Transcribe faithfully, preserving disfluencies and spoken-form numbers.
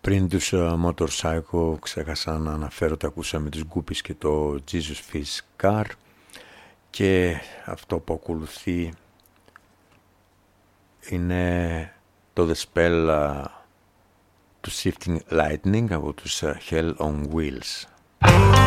Πριν τους uh, Motorcycle ξέχασα να αναφέρω ότι ακούσαμε τους Guppies και το Jesus Fish Car, και αυτό που ακολουθεί είναι το The Spell uh, του Shifting Lightning από τους uh, Hell on Wheels.